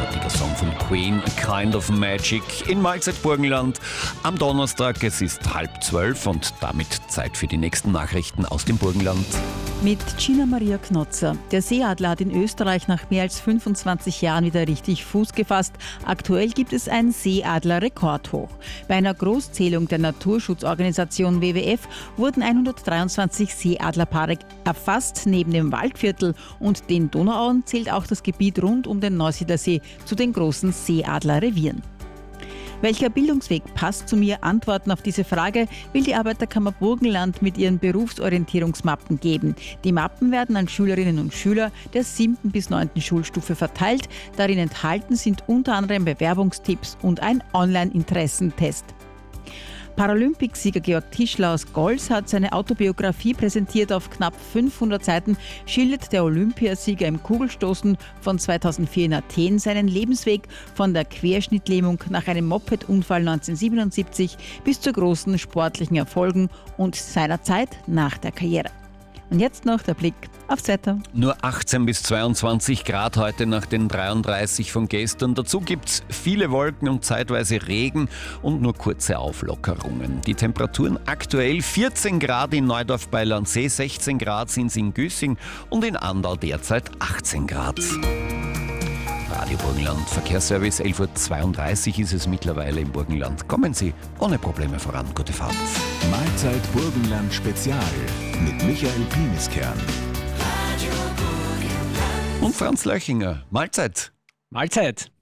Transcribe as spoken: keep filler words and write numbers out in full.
großartiger Song von Queen, A Kind of Magic in Mahlzeit Burgenland. Am Donnerstag, es ist halb zwölf und damit Zeit für die nächsten Nachrichten aus dem Burgenland. Mit Gina Maria Knotzer. Der Seeadler hat in Österreich nach mehr als fünfundzwanzig Jahren wieder richtig Fuß gefasst. Aktuell gibt es ein Seeadler-Rekordhoch. Bei einer Großzählung der Naturschutzorganisation W W F wurden hundertdreiundzwanzig Seeadlerpaare erfasst. Neben dem Waldviertel und den Donauauen zählt auch das Gebiet rund um den Neusiedlersee zu den großen Seeadlerrevieren. Welcher Bildungsweg passt zu mir? Antworten auf diese Frage will die Arbeiterkammer Burgenland mit ihren Berufsorientierungsmappen geben. Die Mappen werden an Schülerinnen und Schüler der siebten bis neunten Schulstufe verteilt. Darin enthalten sind unter anderem Bewerbungstipps und ein Online-Interessentest. Paralympicsieger Georg Tischler aus Gols hat seine Autobiografie präsentiert. Auf knapp fünfhundert Seiten schildert der Olympiasieger im Kugelstoßen von zweitausendvier in Athen seinen Lebensweg von der Querschnittlähmung nach einem Mopedunfall neunzehnhundertsiebenundsiebzig bis zu großen sportlichen Erfolgen und seiner Zeit nach der Karriere. Und jetzt noch der Blick aufs Wetter. Nur achtzehn bis zweiundzwanzig Grad heute nach den dreiunddreißig von gestern. Dazu gibt's viele Wolken und zeitweise Regen und nur kurze Auflockerungen. Die Temperaturen aktuell vierzehn Grad in Neudorf bei Landsee, sechzehn Grad sind es in Güssing und in Andau derzeit achtzehn Grad. Radio Burgenland, Verkehrsservice, elf Uhr zweiunddreißig ist es mittlerweile im Burgenland. Kommen Sie ohne Probleme voran. Gute Fahrt. Mahlzeit Burgenland Spezial mit Michael Pieniskern. Und Franz Löchinger. Mahlzeit. Mahlzeit.